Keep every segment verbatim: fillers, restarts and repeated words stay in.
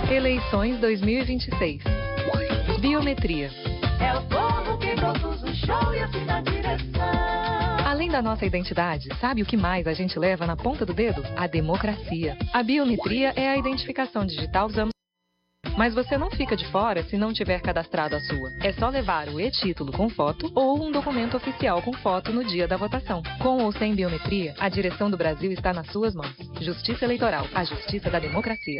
Eleições dois mil e vinte e seis. Biometria. É o povo que produz o show e assina a direção. Além da nossa identidade, sabe o que mais a gente leva na ponta do dedo? A democracia. A biometria é a identificação digital usando. Mas você não fica de fora se não tiver cadastrado a sua. É só levar o e-título com foto ou um documento oficial com foto no dia da votação. Com ou sem biometria, a direção do Brasil está nas suas mãos. Justiça Eleitoral, a justiça da democracia.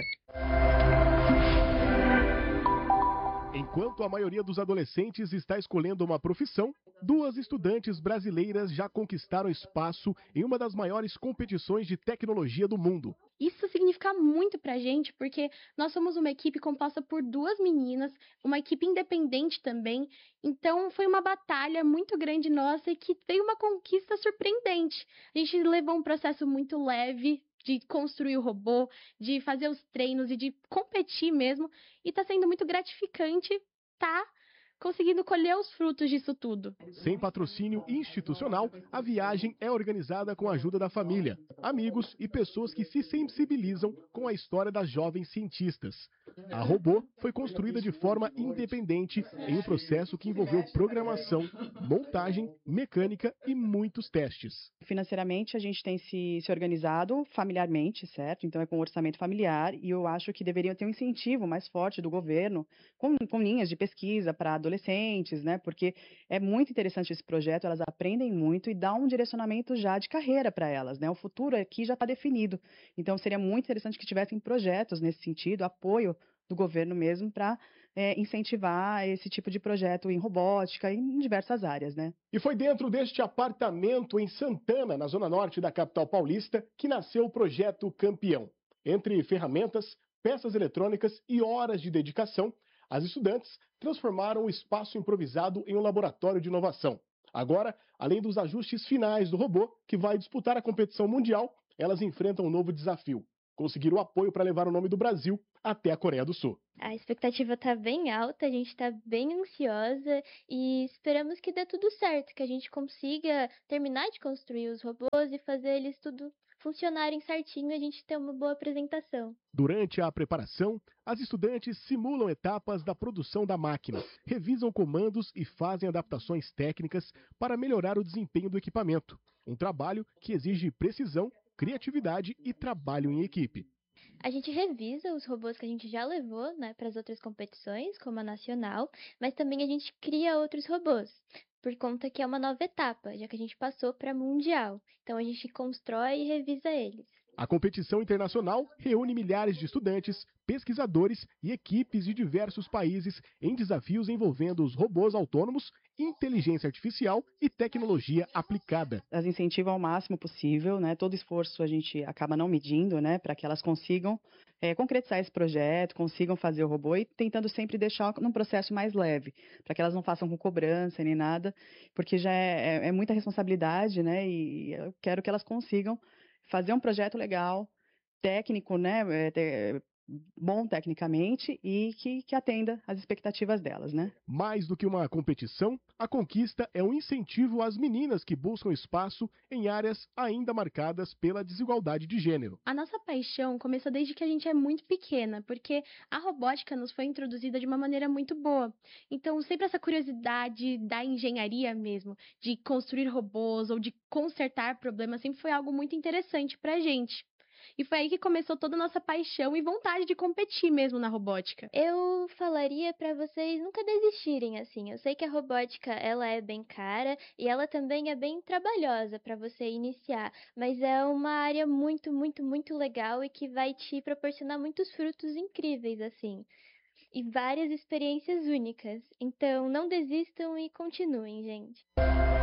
Enquanto a maioria dos adolescentes está escolhendo uma profissão, duas estudantes brasileiras já conquistaram espaço em uma das maiores competições de tecnologia do mundo. Isso significa muito pra gente, porque nós somos uma equipe composta por duas meninas, uma equipe independente também. Então foi uma batalha muito grande nossa e que veio uma conquista surpreendente. A gente levou um processo muito leve de construir o robô, de fazer os treinos e de competir mesmo. E tá sendo muito gratificante tá conseguindo colher os frutos disso tudo. Sem patrocínio institucional, a viagem é organizada com a ajuda da família, amigos e pessoas que se sensibilizam com a história das jovens cientistas. A robô foi construída de forma independente em um processo que envolveu programação, montagem, mecânica e muitos testes. Financeiramente, a gente tem se, se organizado familiarmente, certo? Então é com orçamento familiar e eu acho que deveria ter um incentivo mais forte do governo com, com linhas de pesquisa para adolescentes, né? Porque é muito interessante esse projeto, elas aprendem muito e dá um direcionamento já de carreira para elas, né? O futuro aqui já está definido. Então seria muito interessante que tivessem projetos nesse sentido, apoio do governo mesmo para é, incentivar esse tipo de projeto em robótica e em diversas áreas, né? E foi dentro deste apartamento em Santana, na zona norte da capital paulista, que nasceu o projeto Campeão. Entre ferramentas, peças eletrônicas e horas de dedicação, as estudantes transformaram o espaço improvisado em um laboratório de inovação. Agora, além dos ajustes finais do robô, que vai disputar a competição mundial, elas enfrentam um novo desafio: conseguir o apoio para levar o nome do Brasil até a Coreia do Sul. A expectativa está bem alta, a gente está bem ansiosa e esperamos que dê tudo certo, que a gente consiga terminar de construir os robôs e fazer eles tudo funcionarem certinho e a gente ter uma boa apresentação. Durante a preparação, as estudantes simulam etapas da produção da máquina, revisam comandos e fazem adaptações técnicas para melhorar o desempenho do equipamento. Um trabalho que exige precisão, criatividade e trabalho em equipe. A gente revisa os robôs que a gente já levou, né, para as outras competições, como a nacional, mas também a gente cria outros robôs, por conta que é uma nova etapa, já que a gente passou para mundial. Então a gente constrói e revisa eles. A competição internacional reúne milhares de estudantes, pesquisadores e equipes de diversos países em desafios envolvendo os robôs autônomos, inteligência artificial e tecnologia aplicada. Elas incentivam ao máximo possível, né? Todo esforço a gente acaba não medindo, né? Para que elas consigam é, concretizar esse projeto, consigam fazer o robô e tentando sempre deixar num processo mais leve, para que elas não façam com cobrança nem nada, porque já é, é, é muita responsabilidade, né? E eu quero que elas consigam fazer um projeto legal, técnico, né, é, bom tecnicamente e que, que atenda às expectativas delas, né? Mais do que uma competição, a conquista é um incentivo às meninas que buscam espaço em áreas ainda marcadas pela desigualdade de gênero. A nossa paixão começou desde que a gente é muito pequena, porque a robótica nos foi introduzida de uma maneira muito boa. Então, sempre essa curiosidade da engenharia mesmo, de construir robôs ou de consertar problemas, sempre foi algo muito interessante pra gente. E foi aí que começou toda a nossa paixão e vontade de competir mesmo na robótica. Eu falaria para vocês nunca desistirem, assim. Eu sei que a robótica, ela é bem cara e ela também é bem trabalhosa para você iniciar, mas é uma área muito, muito, muito legal e que vai te proporcionar muitos frutos incríveis, assim. E várias experiências únicas. Então, não desistam e continuem, gente.